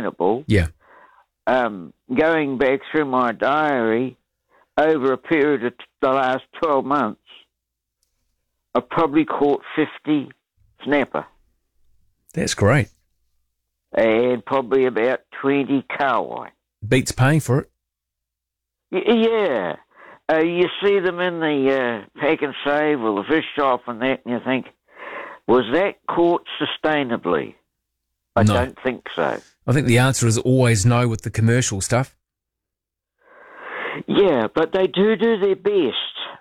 sustainable. Yeah. Going back through my diary, over a period of the last 12 months, I've probably caught 50 snapper. That's great. And probably about 20 kahawai. Beats paying for it. Yeah. You see them in the pack and save or the fish shop and that, and you think, was that caught sustainably? I No. don't think so. I think the answer is always no with the commercial stuff. Yeah, but they do their best.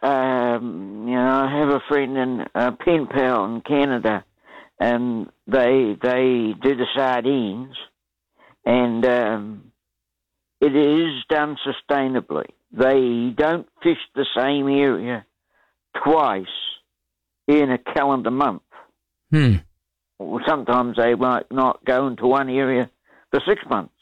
I have a friend in Pen Pal in Canada, and they do the sardines, and it is done sustainably. They don't fish the same area twice in a calendar month. Well, sometimes they might not go into one area for 6 months.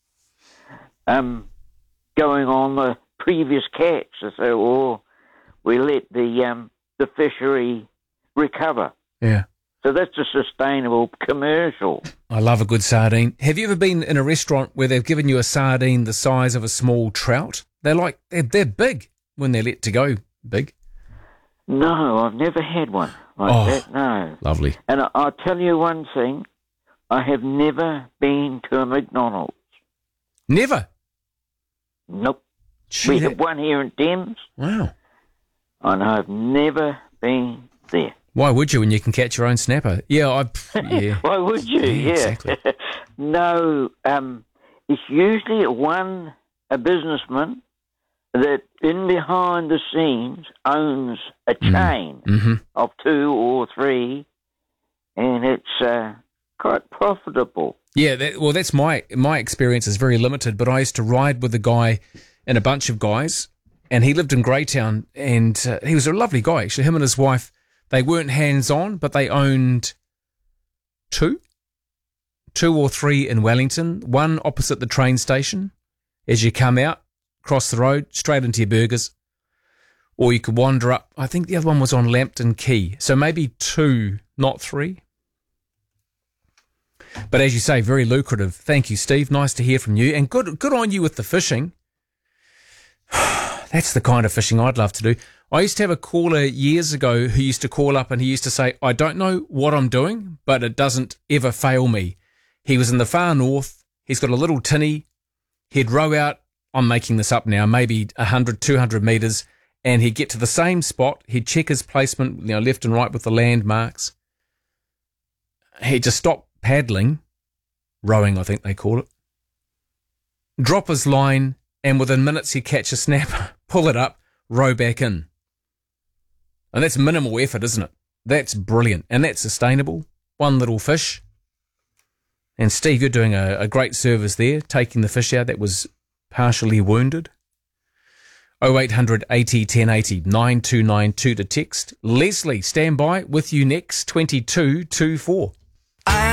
Going on the previous catch, they say, we let the fishery recover. Yeah. So that's a sustainable commercial. I love a good sardine. Have you ever been in a restaurant where they've given you a sardine the size of a small trout? They're big when they're let to go big. No, I've never had one like that, no. Lovely. And I'll tell you one thing, I have never been to a McDonald's. Never? Nope. Gee, We have one here in Thames, wow. and I've never been there. Why would you when you can catch your own snapper? Yeah. Why would you? Yeah. Exactly. No, it's usually a businessman that in behind the scenes owns a chain of 2 or 3, and it's quite profitable. Yeah, that's my experience is very limited, but I used to ride with a guy and a bunch of guys, and he lived in Greytown, and he was a lovely guy, actually. Him and his wife, they weren't hands-on, but they owned 2 or 3 in Wellington, one opposite the train station. As you come out, cross the road, straight into your burgers, or you could wander up. I think the other one was on Lambton Quay, so maybe 2, not 3. But as you say, very lucrative. Thank you, Steve. Nice to hear from you. And good on you with the fishing. That's the kind of fishing I'd love to do. I used to have a caller years ago who used to call up and he used to say, I don't know what I'm doing, but it doesn't ever fail me. He was in the far north. He's got a little tinny. He'd row out, I'm making this up now, maybe 100, 200 metres, and he'd get to the same spot. He'd check his placement, left and right with the landmarks. He'd just stop paddling, rowing I think they call it, drop his line, and within minutes he'd catch a snapper, pull it up, row back in. And that's minimal effort, isn't it? That's brilliant. And that's sustainable. One little fish. And Steve, you're doing a great service there, taking the fish out that was partially wounded. 0800 80 1080 9292 to text. Leslie, stand by with you next, 2224.